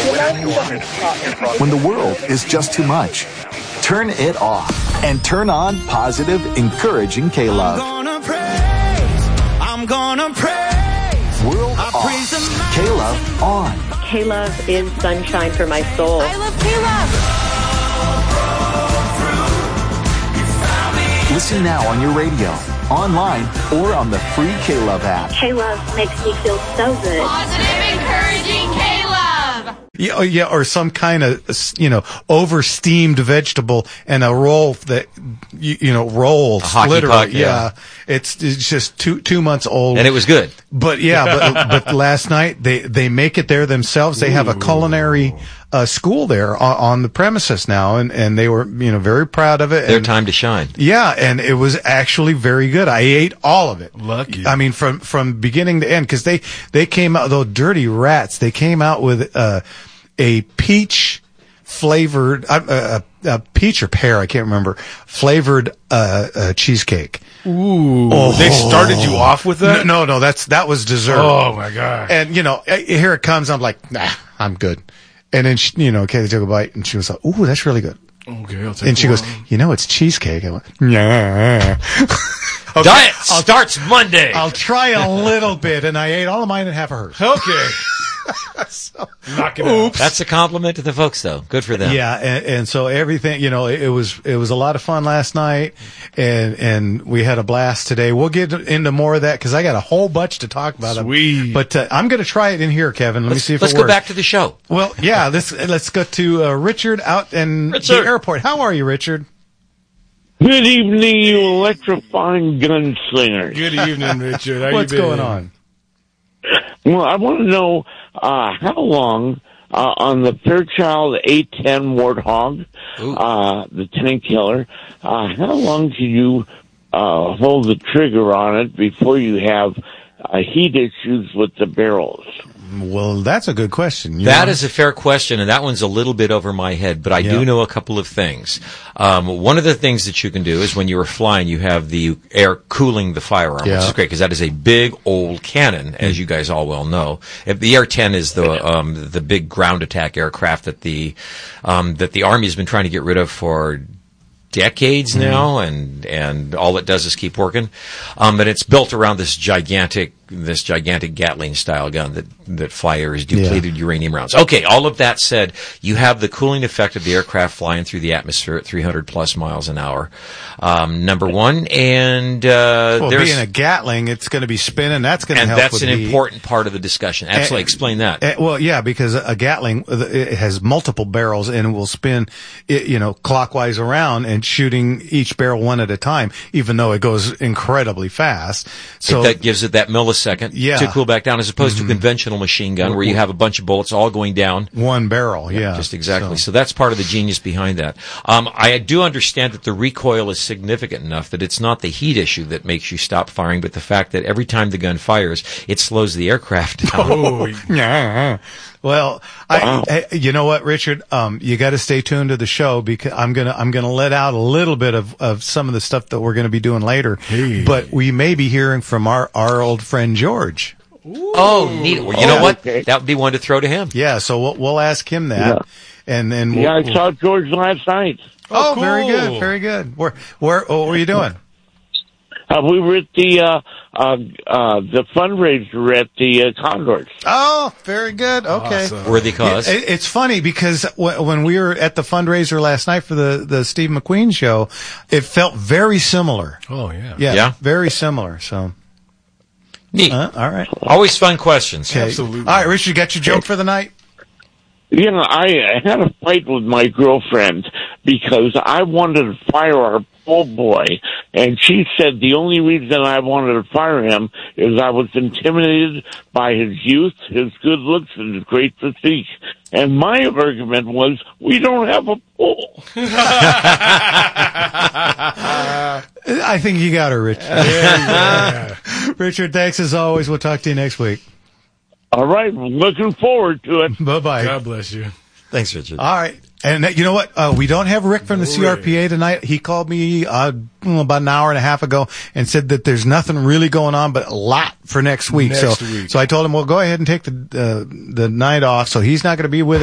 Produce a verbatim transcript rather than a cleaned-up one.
When the world is just too much, turn it off and turn on positive, encouraging K-Love. I'm gonna praise, I'm gonna praise. World I off, praise K-Love on. K-Love is sunshine for my soul. I love K-Love. Listen now on your radio, online, or on the free K-Love app. K-Love makes me feel so good. Positive, encouraging K-Love. Yeah, yeah, or some kind of, you know, over-steamed vegetable and a roll that, you, you know, rolls. A hockey literally. puck, yeah. yeah. It's, it's just two, two months old. And it was good. But yeah, but, but last night they, they make it there themselves. They have a culinary, uh, school there on, on the premises now, and, and they were, you know, very proud of it. Their and, time to shine. Yeah, and it was actually very good. I ate all of it. Lucky. I mean, from, from beginning to end, cause they, they came out, those dirty rats, they came out with, uh, a peach flavored, uh, a, a peach or pear, I can't remember, flavored, uh, uh cheesecake. Ooh. Oh. They started you off with that? No, no, that's, that was dessert. Oh my God. And, you know, here it comes. I'm like, nah, I'm good. And then, she, you know, Katie took a bite and she was like, ooh, that's really good. Okay, I'll take And she one. goes, you know, it's cheesecake. I went, yeah. Okay, Diet I'll, starts Monday. I'll try a little bit. And I ate all of mine and half of hers. Okay. So, Knock it out. That's a compliment to the folks, though. Good for them. yeah, and, and so everything, you know, it, it was it was a lot of fun last night, and and we had a blast today. We'll get into more of that because I got a whole bunch to talk about. Sweet. But uh, I'm going to try it in here, Kevin. Let let's me see if let's it go works. back to the show. Well, yeah, let's let's go to uh, Richard out in Richard. the airport. How are you, Richard? Good evening, you electrifying gunslingers. Good evening, Richard. How What's you been? going on? Well, I want to know uh, how long uh, on the Fairchild A ten Warthog, uh, the tank killer, uh, how long can you uh, hold the trigger on it before you have uh, heat issues with the barrels? Well, that's a good question. You That know? is a fair question, and that one's a little bit over my head, but I Yeah. do know a couple of things. Um, one of the things that you can do is when you are flying, you have the air cooling the firearm, Yeah. which is great because that is a big old cannon, as you guys all well know. If the Air ten is the um, the big ground attack aircraft that the um, that the Army has been trying to get rid of for decades now, and and all it does is keep working. Um, but it's built around this gigantic this gigantic Gatling style gun that that fires depleted Yeah. uranium rounds. Okay, all of that said, you have the cooling effect of the aircraft flying through the atmosphere at three hundred plus miles an hour. Um, number one, and uh, well, there's being a Gatling, it's going to be spinning. That's going to and help. that's with an the, important part of the discussion. Absolutely, And- explain that. Uh, well, yeah, because a Gatling uh, it has multiple barrels and will spin, it, you know, clockwise around and shooting each barrel one at a time, even though it goes incredibly fast. So that gives it that millisecond Yeah. to cool back down, as opposed to a conventional machine gun where you have a bunch of bullets all going down. one barrel, yeah, Just exactly. So. So, that's part of the genius behind that. Um, I do understand that the recoil is significant enough that it's not the heat issue that makes you stop firing, but the fact that every time the gun fires, it slows the aircraft down. Oh, yeah. Well, I, I, you know what, Richard? Um, you got to stay tuned to the show because I'm gonna I'm gonna let out a little bit of, of some of the stuff that we're gonna be doing later. Hey. But we may be hearing from our, our old friend George. Oh, neat. Well, you know Oh, what? okay. That would be one to throw to him. Yeah, so we'll, we'll ask him that, Yeah. and then we'll, Yeah, I we'll- saw George last night. Oh, Oh, very cool. good, very good. Where where what were you doing? Uh, we were at the uh, uh, uh, the fundraiser at the uh, Condors. Oh, very good. Okay. Awesome. Worthy cause. It- it's funny because w- when we were at the fundraiser last night for the, the Steve McQueen show, it felt very similar. Oh, yeah. Yeah, Yeah? very similar. So, Neat. uh, all right. Always fun questions. Okay. Absolutely. All right, Richard, you got your joke for the night? You know, I had a fight with my girlfriend because I wanted to fire our pool boy, and she said the only reason I wanted to fire him is I was intimidated by his youth, his good looks, and his great physique. And my argument was, we don't have a pool. I think you got her, Rich. Yeah. Richard, thanks as always. We'll talk to you next week. All right, looking forward to it. Bye-bye. God bless you. Thanks, Richard. All right. And uh, you know what? Uh, we don't have Rick from the No C R P A tonight. He called me uh, about an hour and a half ago and said that there's nothing really going on, but a lot for next week. Next so, week. so I told him, well, go ahead and take the uh, the night off. So he's not going to be with